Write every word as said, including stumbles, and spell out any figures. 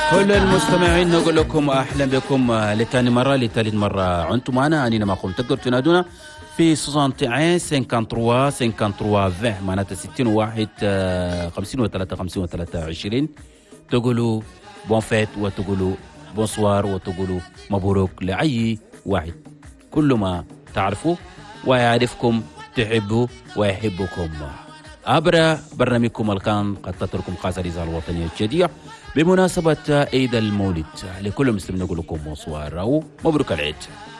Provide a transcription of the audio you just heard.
كل المستمعين نقول لكم أهلا بكم لتاني مرة لتالت مرة. أنتم معنا أننا معكم، تقدر تنادونا في واحد وستين خمسة وخمسين خمسة وثلاثين معناتها ستين وواحد خمسين وثلاثة خمسين وثلاثة وعشرين. تقولوا بون فيت وتقولوا بونسوار وتقولوا مبروك لأي واحد، كل ما تعرفوا ويعرفكم تحبوا ويحبكم. عبر برنامجكم الكان قد تتركم قاس الرسالة الوطنية الجديدة بمناسبة عيد المولد. لكل مسلم نقول لكم بونسوار أو مبروك العيد.